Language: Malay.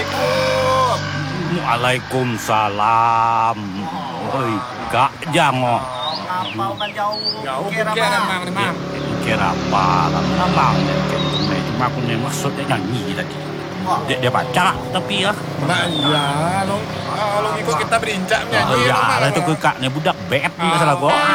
Assalamualaikum. Waalaikumsalam. Oi, Kak Jango. Apa kan jauh? Jauh Kira bukit apa? memang ni, Mang. Kira apa? Memang cuma aku ni maksudnya nyanyi tadi. Wah. Dia baca tapi ya. Nah, iya, lo ikut kita berincak nyanyi. Ya, lah itu ke Kak ni budak bad ni salah gua.